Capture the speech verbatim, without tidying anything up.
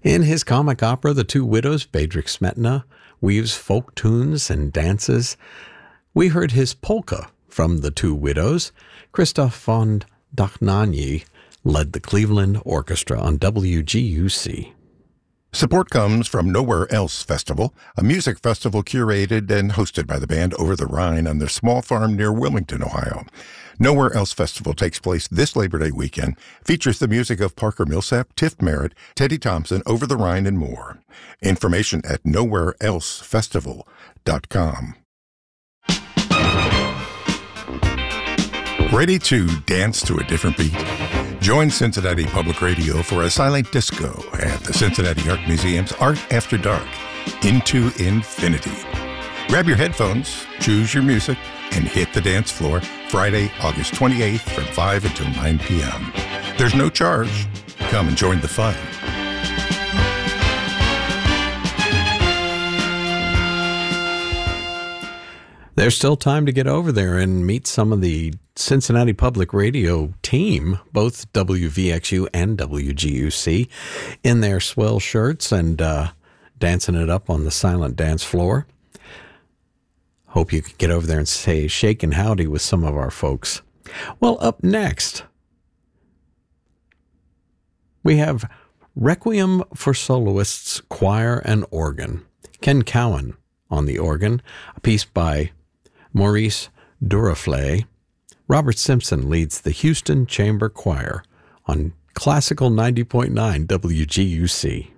In his comic opera, The Two Widows, Bedřich Smetana weaves folk tunes and dances. We heard his polka from The Two Widows. Christoph von Dohnanyi led the Cleveland Orchestra on W G U C. Support comes from Nowhere Else Festival, a music festival curated and hosted by the band Over the Rhine on their small farm near Wilmington, Ohio. Nowhere Else Festival takes place this Labor Day weekend, features the music of Parker Millsap, Tiff Merritt, Teddy Thompson, Over the Rhine, and more. Information at nowhere else festival dot com. Ready to dance to a different beat? Join Cincinnati Public Radio for a silent disco at the Cincinnati Art Museum's Art After Dark, Into Infinity. Grab your headphones, choose your music, and hit the dance floor Friday, August twenty-eighth from five until nine p.m. There's no charge. Come and join the fun. There's still time to get over there and meet some of the Cincinnati Public Radio team, both W V X U and W G U C, in their swell shirts and uh, dancing it up on the silent dance floor. Hope you can get over there and say shake and howdy with some of our folks. Well, up next, we have Requiem for Soloists, Choir and Organ. Ken Cowan on the organ, a piece by Maurice Duraflay. Robert Simpson leads the Houston Chamber Choir on Classical ninety point nine W G U C.